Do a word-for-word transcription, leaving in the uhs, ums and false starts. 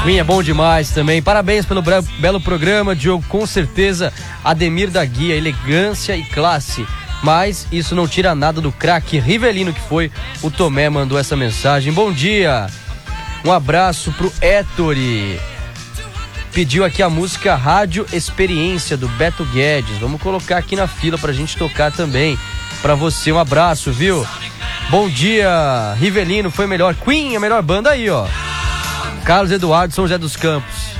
Queen é bom demais também. Parabéns pelo belo programa, Diogo. Com certeza, Ademir da Guia, elegância e classe. Mas isso não tira nada do craque Rivelino que foi. O Tomé mandou essa mensagem. Bom dia. Um abraço pro Ettore. Pediu aqui a música Rádio Experiência do Beto Guedes. Vamos colocar aqui na fila pra gente tocar também. Pra você, um abraço, viu? Bom dia, Rivelino foi melhor. Queen, a melhor banda aí, ó. Carlos Eduardo, São José dos Campos.